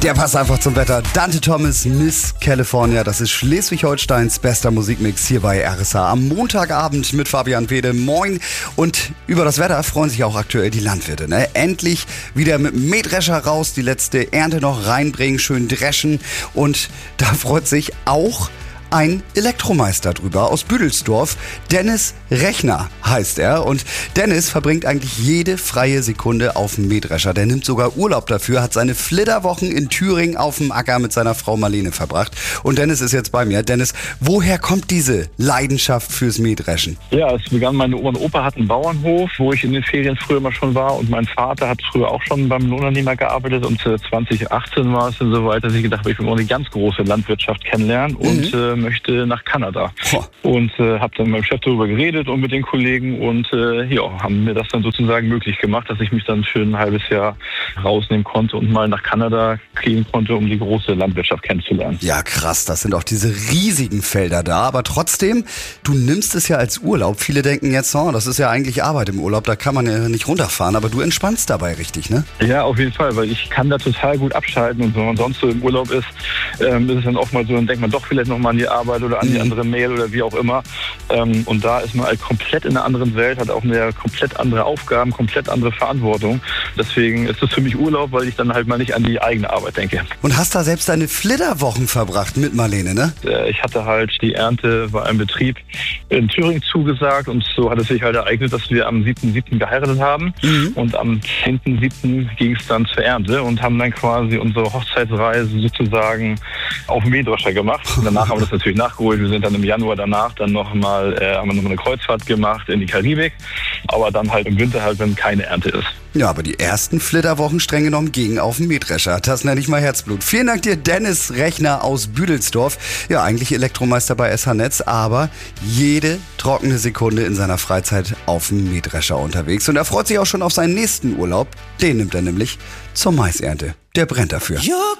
Der passt einfach zum Wetter. Dante Thomas, Miss California. Das ist Schleswig-Holsteins bester Musikmix hier bei RSA. Am Montagabend mit Fabian Wede. Moin. Und über das Wetter freuen sich auch aktuell die Landwirte. Ne? Endlich wieder mit dem Mähdrescher raus, die letzte Ernte noch reinbringen, schön dreschen. Und da freut sich auch ein Elektromeister drüber aus Büdelsdorf. Dennis Rechner heißt er. Und Dennis verbringt eigentlich jede freie Sekunde auf dem Mähdrescher. Der nimmt sogar Urlaub dafür, hat seine Flitterwochen in Thüringen auf dem Acker mit seiner Frau Marlene verbracht. Und Dennis ist jetzt bei mir. Dennis, woher kommt diese Leidenschaft fürs Mähdreschen? Ja, es begann, meine Oma und Opa hatten einen Bauernhof, wo ich in den Ferien früher mal schon war. Und mein Vater hat früher auch schon beim Lohnunternehmer gearbeitet. Und 2018 war es dann so weit, dass ich gedacht habe, ich will mal eine ganz große Landwirtschaft kennenlernen und möchte nach Kanada. Und habe dann mit meinem Chef darüber geredet und mit den Kollegen und haben mir das dann sozusagen möglich gemacht, dass ich mich dann für ein halbes Jahr rausnehmen konnte und mal nach Kanada gehen konnte, um die große Landwirtschaft kennenzulernen. Ja, krass, das sind auch diese riesigen Felder da, aber trotzdem, du nimmst es ja als Urlaub. Viele denken jetzt, das ist ja eigentlich Arbeit im Urlaub, da kann man ja nicht runterfahren, aber du entspannst dabei richtig, ne? Ja, auf jeden Fall, weil ich kann da total gut abschalten und wenn man sonst so im Urlaub ist, ist es dann oft mal so, dann denkt man doch vielleicht nochmal an die Arbeit oder an die andere Mail oder wie auch immer. Und da ist man halt komplett in einer anderen Welt, hat auch eine komplett andere Aufgaben, komplett andere Verantwortung. Deswegen ist es für mich Urlaub, weil ich dann halt mal nicht an die eigene Arbeit denke. Und hast da selbst deine Flitterwochen verbracht mit Marlene, ne? Ich hatte halt die Ernte bei einem Betrieb in Thüringen zugesagt und so hat es sich halt ereignet, dass wir am 7.7. geheiratet haben und am 10.7. ging es dann zur Ernte und haben dann quasi unsere Hochzeitsreise sozusagen auf dem Mähdrescher gemacht. Und danach haben wir das natürlich nachgeholt. Wir sind dann im Januar danach dann haben wir noch eine Kreuzfahrt gemacht in die Karibik, aber dann halt im Winter halt, wenn keine Ernte ist. Ja, aber die ersten Flitterwochen streng genommen gingen auf den Mähdrescher. Das nenne ich mal Herzblut. Vielen Dank dir, Dennis Rechner aus Büdelsdorf. Ja, eigentlich Elektromeister bei SH Netz, aber jede trockene Sekunde in seiner Freizeit auf dem Mähdrescher unterwegs. Und er freut sich auch schon auf seinen nächsten Urlaub. Den nimmt er nämlich zur Maisernte. Der brennt dafür.